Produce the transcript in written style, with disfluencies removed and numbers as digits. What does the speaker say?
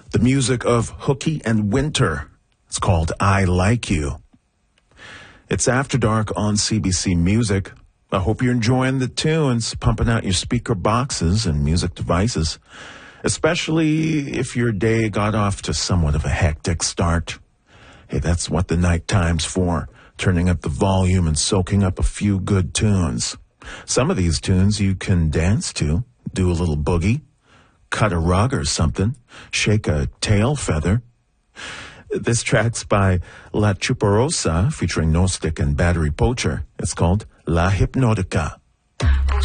The music of Hooky and Winter. It's called I Like You. It's After Dark on CBC Music. I hope you're enjoying the tunes, pumping out your speaker boxes and music devices, especially if your day got off to somewhat of a hectic start. Hey, that's what the night time's for, turning up the volume and soaking up a few good tunes. Some of these tunes you can dance to, do a little boogie, cut a rug or something, shake a tail feather. This track's by La Chuparosa, featuring No Stick and Battery Poacher. It's called La Hypnotica.